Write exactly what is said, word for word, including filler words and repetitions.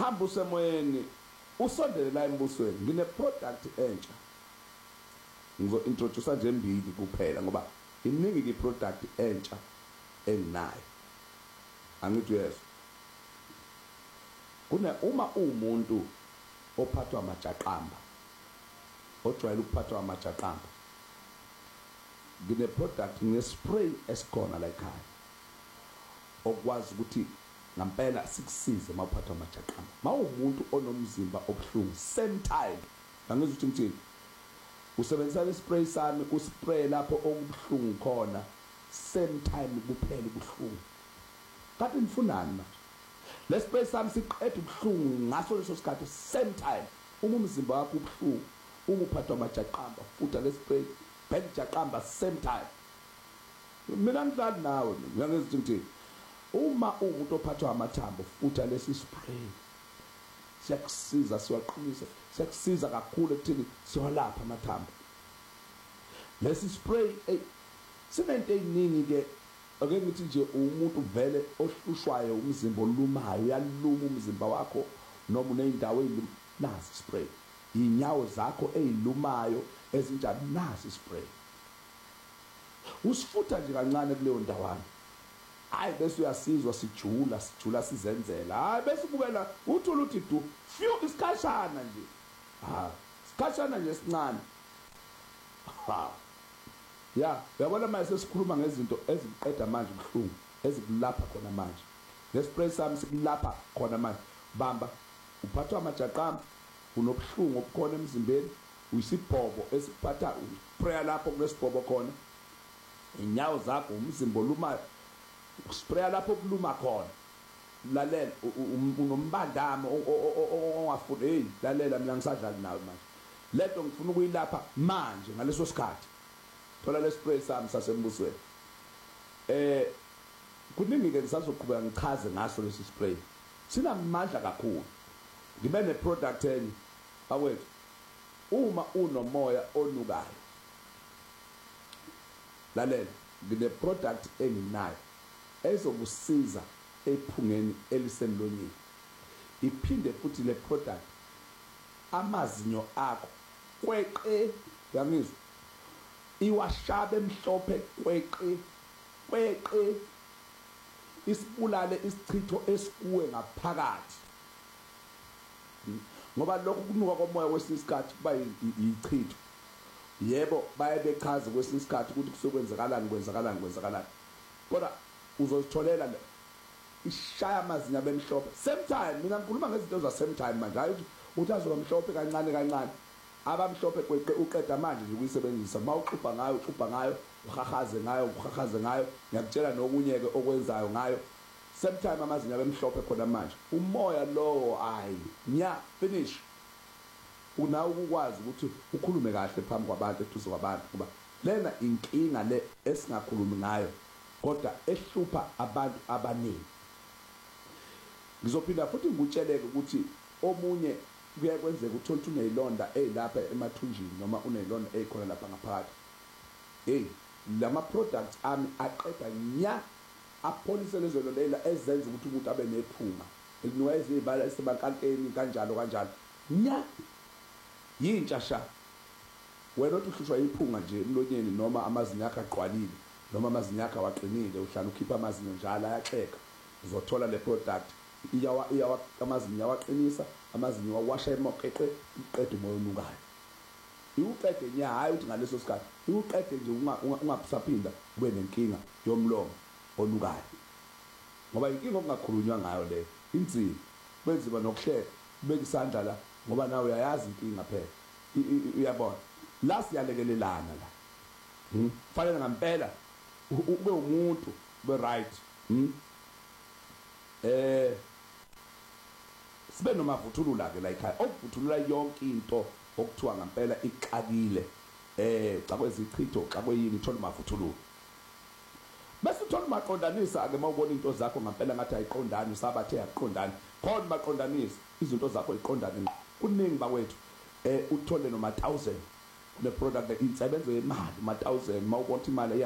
hamba usemoyeni usondele la embusweni ngine product entsha ngizo introduce nje mbili kuphela ngoba iningi ke product entsha enginayo angithi yes kuna uma umuntu ophathwa amajaqamba ojwayele ukuphathwa amajaqamba ngine product ngine spray esikhona la ekhaya okwazi ukuthi ngampela sikusize mawuphathwa amajaqamba mawumuntu onomzimba obuhlungu same time angizwe ukuthi ngithini usebenzisa ispray sami uspray lapho okubuhlungu khona same time kuphela ubuhlungu kanti nifunani manje le spray sami siqedwe ubuhlungu ngaso leso sikhathi same time uma umzimba wakho ubuhlungu uma uphathwa amajaqamba futhi le spray phela ijaqamba same time mina ngidlali nawe ngiyangizwe ukuthi ngithini uma umuntu ophathwa amathambo futhi lesi spray siyakusiza siwaqinisa siyakusiza kakhulu ekuthini siwalapha amathambo lesi spray hey sinento eziningi ke ake ngithi nje umuntu vele ohlushwayo umzimba olumayo uyaluma umzimba wakho noma uneyindawo eziluma nasi spray inyawo zakho ezilumayo ezinjani nasi spray usifutha nje kancane kuleyo ndawana hayi bese uyasizwa sijula sijula sizenzela hayi bese ubukela uthula uthi du few isikhashana nje ha isikhashana nje sincane ha ya uyabona manje sesikhuluma ngezinto eziqeda manje ubuhlungu ezikulapha khona manje nespray sami sikulapha khona manje bamba uphathwa amajaqamba unobuhlungu obukhona emzimbeni uyisibhobo esiphatha uspray lapho kulesibhobo khona inyawo zakho umzimba olumayo uspray lapho kuluma khona lalela unombandamo ongafuni hey lalela mina ngisadlali nawe manje leto ngifuna ukuyilapha manje ngaleso sikhathi thola le spray sami sasembusweni eh kuningi ke ngisazoqhubeka ngichaze ngaso lesi spray sinamandla kakhulu ngibe ne product enye awethu uma unomoya onukayo lalela ngine product enginayo ezokusiza ephungeni elisemlonyeni iphinde futhi le product amazinyo akho kweqe yangizwa iwashabe emhlophe kweqe kweqe isibulale isichitho esikuwe ngaphakathi ngoba lokhu kunuka komoya wesisikhathi kuba ichitho yebo baye bechaza kwesisikhathi ukuthi kusokwenzakalani kwenzakalani kwenzakalani kodwa uzozitholela ishaya amazinyo abemhlophe same time mina ngikhuluma ngezinto za same time manje hayi uthi azomhlophe kancane kancane abamhlophe kweqe uqeda manje nje ukuyisebenzisa mawuxubha ngayo uxubha ngayo uhahaze ngayo uhahaze ngayo ngiyakutshela nokunye ke okwenzayo ngayo same time amazinyo abemhlophe khona manje umoya lowo ayi nya finish unawo ukwazi ukuthi ukhulume kahle phambi kwabantu ethuzo kwabantu kuba lena inkinga le esingakhulumi ngayo kodwa ehlupha abantu abaningi ngizophinda futhi ngikutsheleke ukuthi omunye kuyakwenzeka uthola ukuthi unezilonda ezilapha emathunjini noma unezilonda ezikhona lapha ngaphakathi hey lama products ami aqeda nya apholise lezo londa ezenza ukuthi umuntu abe nephunga elinikeza izibala esebakankeni kanjalo kanjalo nya yintsha sha wena uthi uhlushwa iphunga nje emlonyeni noma amazinyo akho aqwalile noma amazinyo akho awaqinile uhlala ukhipha amazinyo njalo ayaxeka uzothola le product iyawa iyawa amazinyo awaqinisa amazinyo wawasha emoqeqe iqede umoya onukayo iuqede nya hayi uthi ngaleso sikhathi iuqede nje ungaphinda ube nenkinga yomlomo onukayo ngoba inkinga okungakhulunywa ngayo le inzima benziba nokuhleka beka isandla la ngoba nawe uyayazi inkinga phela uyabona la siyalekelelana la hm fanele ngempela ube umuntu ube right hm eh sibe nomavuthulula ke la ekhaya okuvuthulula yonke into okuthiwa ngempela ixakile eh xa kwezichitho xa kweyini uthola mavuthulula bese uthola maqondanisa ake mawubona into zakho ngempela ngathi ayiqondani usabathe yaqondani khona maqondanisa izinto zakho iqondane kuningi bakwethu eh uthole noma one thousand kule product insebenzo yemali ma one thousand mawubona imali